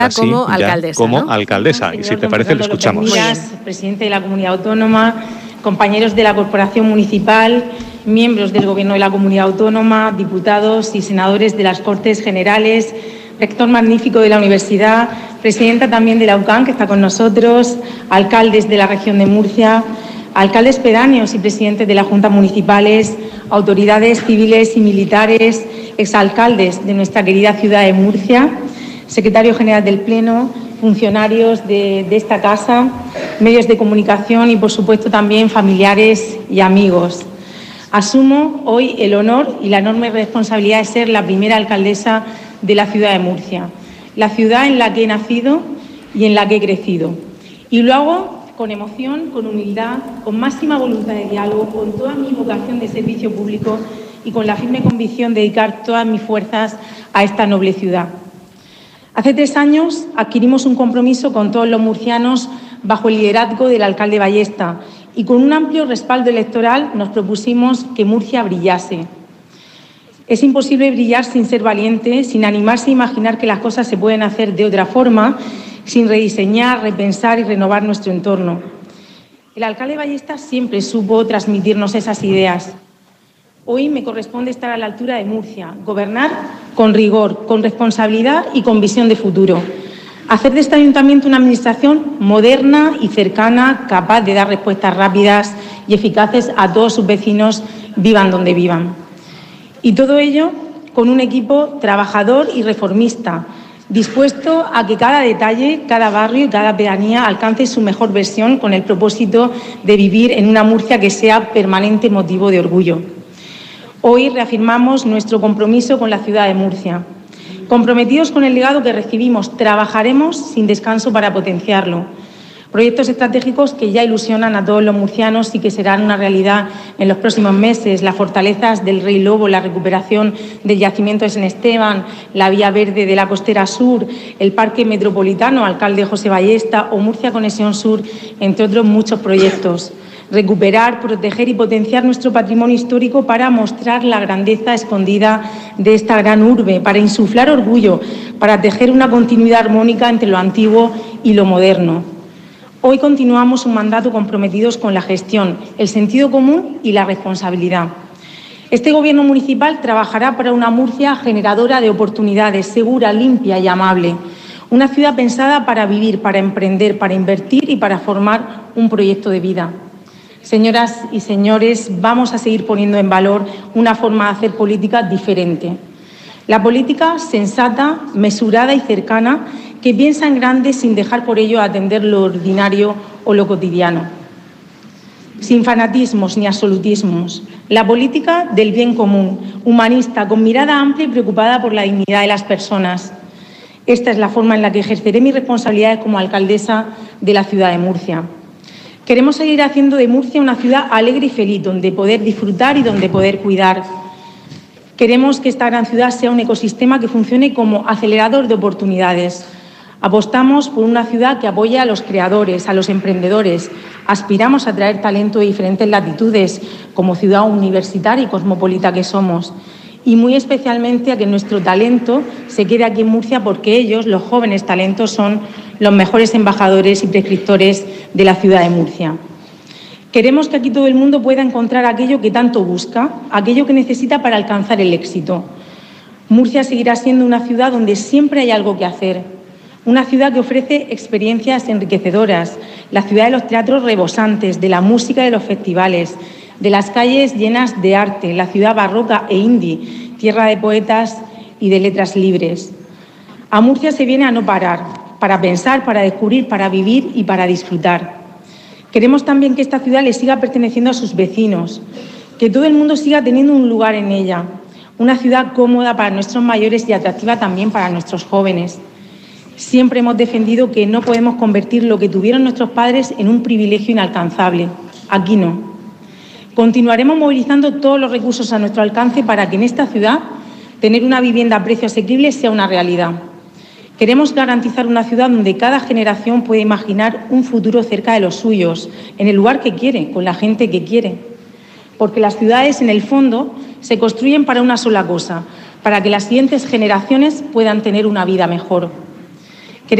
como alcaldesa, como ¿no? alcaldesa. Y si te parece, lo escuchamos. Díaz, presidente de la Comunidad Autónoma, compañeros de la Corporación Municipal, miembros del Gobierno de la Comunidad Autónoma, diputados y senadores de las Cortes Generales, rector magnífico de la Universidad, presidenta también de la UCAM, que está con nosotros, alcaldes de la región de Murcia, alcaldes pedáneos y presidentes de las juntas municipales, autoridades civiles y militares, exalcaldes de nuestra querida ciudad de Murcia, secretario general del Pleno, funcionarios de esta casa, medios de comunicación y, por supuesto, también familiares y amigos. Asumo hoy el honor y la enorme responsabilidad de ser la primera alcaldesa de la ciudad de Murcia, la ciudad en la que he nacido y en la que he crecido. Y lo hago con emoción, con humildad, con máxima voluntad de diálogo, con toda mi vocación de servicio público y con la firme convicción de dedicar todas mis fuerzas a esta noble ciudad. Hace 3 años adquirimos un compromiso con todos los murcianos bajo el liderazgo del alcalde Ballesta y con un amplio respaldo electoral nos propusimos que Murcia brillase. Es imposible brillar sin ser valiente, sin animarse a imaginar que las cosas se pueden hacer de otra forma, sin rediseñar, repensar y renovar nuestro entorno. El alcalde Ballesta siempre supo transmitirnos esas ideas. Hoy me corresponde estar a la altura de Murcia, gobernar con rigor, con responsabilidad y con visión de futuro. Hacer de este ayuntamiento una administración moderna y cercana, capaz de dar respuestas rápidas y eficaces a todos sus vecinos, vivan donde vivan. Y todo ello con un equipo trabajador y reformista, dispuesto a que cada detalle, cada barrio y cada pedanía alcance su mejor versión con el propósito de vivir en una Murcia que sea permanente motivo de orgullo. Hoy reafirmamos nuestro compromiso con la ciudad de Murcia. Comprometidos con el legado que recibimos, trabajaremos sin descanso para potenciarlo. Proyectos estratégicos que ya ilusionan a todos los murcianos y que serán una realidad en los próximos meses. Las fortalezas del Rey Lobo, la recuperación del yacimiento de San Esteban, la vía verde de la Costera Sur, el Parque Metropolitano, alcalde José Ballesta, o Murcia Conexión Sur, entre otros muchos proyectos. Recuperar, proteger y potenciar nuestro patrimonio histórico para mostrar la grandeza escondida de esta gran urbe, para insuflar orgullo, para tejer una continuidad armónica entre lo antiguo y lo moderno. Hoy continuamos un mandato comprometidos con la gestión, el sentido común y la responsabilidad. Este Gobierno municipal trabajará para una Murcia generadora de oportunidades, segura, limpia y amable. Una ciudad pensada para vivir, para emprender, para invertir y para formar un proyecto de vida. Señoras y señores, vamos a seguir poniendo en valor una forma de hacer política diferente. La política sensata, mesurada y cercana, que piensa en grande sin dejar por ello atender lo ordinario o lo cotidiano. Sin fanatismos ni absolutismos. La política del bien común, humanista, con mirada amplia y preocupada por la dignidad de las personas. Esta es la forma en la que ejerceré mis responsabilidades como alcaldesa de la ciudad de Murcia. Queremos seguir haciendo de Murcia una ciudad alegre y feliz, donde poder disfrutar y donde poder cuidar. Queremos que esta gran ciudad sea un ecosistema que funcione como acelerador de oportunidades. Apostamos por una ciudad que apoye a los creadores, a los emprendedores. Aspiramos a traer talento de diferentes latitudes, como ciudad universitaria y cosmopolita que somos. Y muy especialmente a que nuestro talento se quede aquí en Murcia, porque ellos, los jóvenes talentos, son los mejores embajadores y prescriptores de la ciudad de Murcia. Queremos que aquí todo el mundo pueda encontrar aquello que tanto busca, aquello que necesita para alcanzar el éxito. Murcia seguirá siendo una ciudad donde siempre hay algo que hacer, una ciudad que ofrece experiencias enriquecedoras, la ciudad de los teatros rebosantes, de la música y de los festivales, de las calles llenas de arte, la ciudad barroca e indie, tierra de poetas y de letras libres. A Murcia se viene a no parar, para pensar, para descubrir, para vivir y para disfrutar. Queremos también que esta ciudad le siga perteneciendo a sus vecinos, que todo el mundo siga teniendo un lugar en ella, una ciudad cómoda para nuestros mayores y atractiva también para nuestros jóvenes. Siempre hemos defendido que no podemos convertir lo que tuvieron nuestros padres en un privilegio inalcanzable. Aquí no. Continuaremos movilizando todos los recursos a nuestro alcance para que en esta ciudad tener una vivienda a precio asequible sea una realidad. Queremos garantizar una ciudad donde cada generación pueda imaginar un futuro cerca de los suyos, en el lugar que quiere, con la gente que quiere. Porque las ciudades, en el fondo, se construyen para una sola cosa, para que las siguientes generaciones puedan tener una vida mejor.